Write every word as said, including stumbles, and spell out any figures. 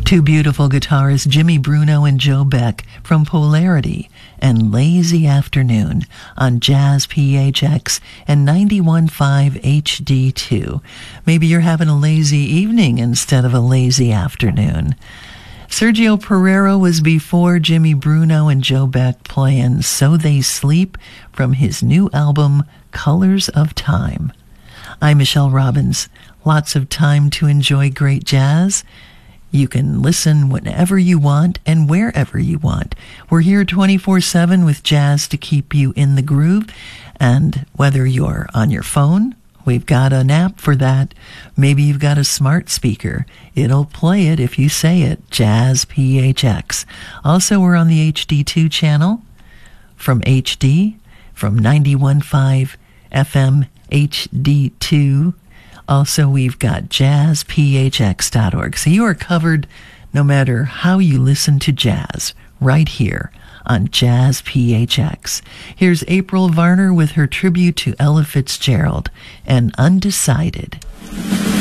Two beautiful guitarists, Jimmy Bruno and Joe Beck, from Polarity and Lazy Afternoon on Jazz P H X and ninety-one point five H D two. Maybe you're having a lazy evening instead of a lazy afternoon. Sergio Pereira was before Jimmy Bruno and Joe Beck playing So They Sleep from his new album, Colors of Time. I'm Michelle Robbins. Lots of time to enjoy great jazz. You can listen whenever you want and wherever you want. We're here twenty-four seven with jazz to keep you in the groove. And whether you're on your phone, we've got an app for that. Maybe you've got a smart speaker. It'll play it if you say it, Jazz P H X. Also, we're on the H D two channel from H D, from ninety-one point five F M H D two. Also, we've got jazz p h x dot org. So you are covered no matter how you listen to jazz, right here on Jazz P H X. Here's April Varner with her tribute to Ella Fitzgerald and Undecided.